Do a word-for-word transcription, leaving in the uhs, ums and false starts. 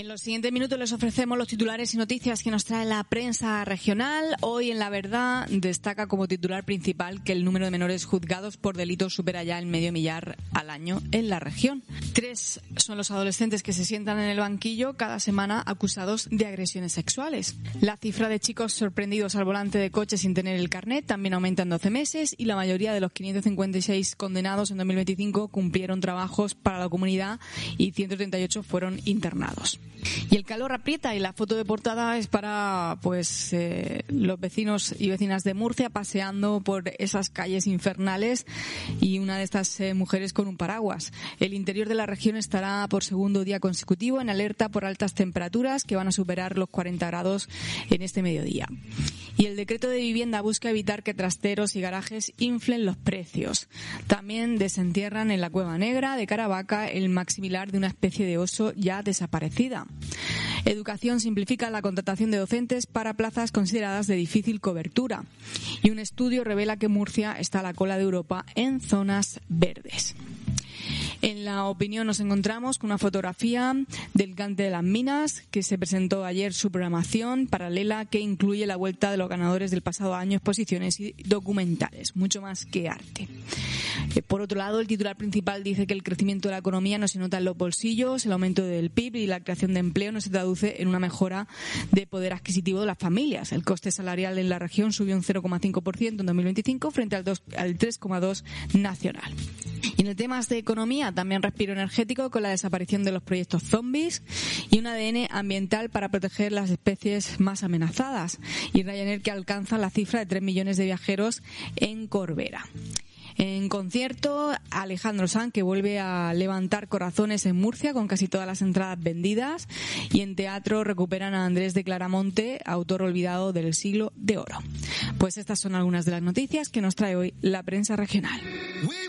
En los siguientes minutos les ofrecemos los titulares y noticias que nos trae la prensa regional. Hoy en La Verdad destaca como titular principal que el número de menores juzgados por delitos supera ya el medio millar al año en la región. Tres son los adolescentes que se sientan en el banquillo cada semana acusados de agresiones sexuales. La cifra de chicos sorprendidos al volante de coche sin tener el carnet también aumenta en doce meses y la mayoría de los quinientos cincuenta y seis condenados en dos mil veinticinco cumplieron trabajos para la comunidad y ciento treinta y ocho fueron internados. Y el calor aprieta y la foto de portada es para pues eh, los vecinos y vecinas de Murcia paseando por esas calles infernales y una de estas eh, mujeres con un paraguas. El interior de la región estará por segundo día consecutivo en alerta por altas temperaturas que van a superar los cuarenta grados en este mediodía. Y el decreto de vivienda busca evitar que trasteros y garajes inflen los precios. También desentierran en la Cueva Negra de Caravaca el maximilar de una especie de oso ya desaparecida. Educación simplifica la contratación de docentes para plazas consideradas de difícil cobertura. Y un estudio revela que Murcia está a la cola de Europa en zonas verdes. En La Opinión nos encontramos con una fotografía del Cante de las Minas, que se presentó ayer su programación paralela que incluye la vuelta de los ganadores del pasado año, exposiciones y documentales, mucho más que arte. Por otro lado, el titular principal dice que el crecimiento de la economía no se nota en los bolsillos, el aumento del P I B y la creación de empleo no se traduce en una mejora de poder adquisitivo de las familias. El coste salarial en la región subió un cero coma cinco por ciento en dos mil veinticinco frente al, dos, al tres coma dos por ciento nacional. Y en el tema de economía, también respiro energético con la desaparición de los proyectos zombies y un A D N ambiental para proteger las especies más amenazadas. Y Ryanair que alcanza la cifra de tres millones de viajeros en Corbera. En concierto, Alejandro Sanz, que vuelve a levantar corazones en Murcia con casi todas las entradas vendidas. Y en teatro recuperan a Andrés de Claramonte, autor olvidado del Siglo de Oro. Pues estas son algunas de las noticias que nos trae hoy la prensa regional.